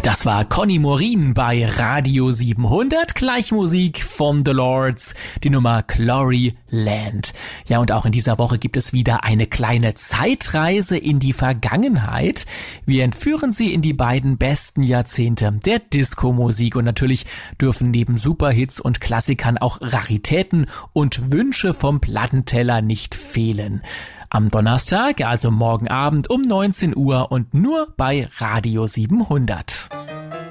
Das war Conny Morin bei Radio 700, gleich Musik von The Lords, die Nummer Glory Land. Ja, und auch in dieser Woche gibt es wieder eine kleine Zeitreise in die Vergangenheit. Wir entführen Sie in die beiden besten Jahrzehnte der Disco-Musik und natürlich dürfen neben Superhits und Klassikern auch Raritäten und Wünsche vom Plattenteller nicht fehlen. Am Donnerstag, also morgen Abend um 19 Uhr und nur bei Radio 700.